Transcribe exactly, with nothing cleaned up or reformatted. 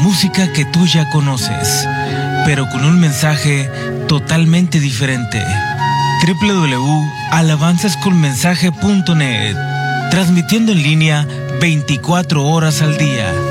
música que tú ya conoces, pero con un mensaje totalmente diferente. doble u doble u doble u punto alabanzas con mensaje punto net, transmitiendo en línea veinticuatro horas al día.